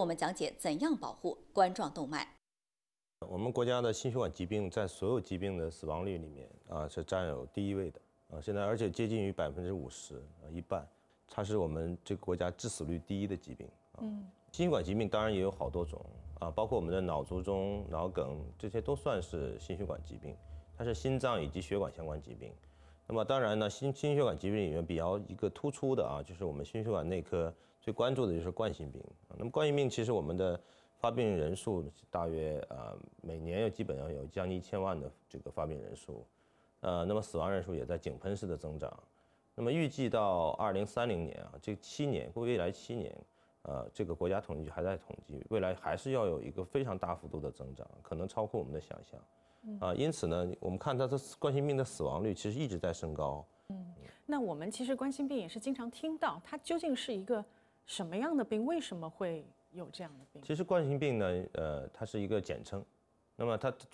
我们讲解怎样保护冠状动脉。 我们国家的心血管疾病在所有疾病的死亡率里面是占有第1位的现在而且接近于50%，一半，它是我们这个国家致死率第1的疾病心血管疾病当然也有好多种包括我们的脑卒中、脑梗，这些都算是心血管疾病，它是心脏以及血管相关疾病。那么当然呢，心血管疾病里面比较一个突出的就是我们心血管内科最关注的就是冠心病那么冠心病其实我们的发病人数大约每年基本上有将近1000万的这个发病人数那么死亡人数也在井喷式的增长。那么预计到2030年这7年未来7年这个国家统计局还在统计，未来还是要有一个非常大幅度的增长，可能超过我们的想象因此呢，我们看它的冠心病的死亡率其实一直在升高。 那我们其实冠心病也是经常听到，它究竟是一个什么样的病？为什么会有这样的病？ 其实冠心病呢，它是一个简称。那么它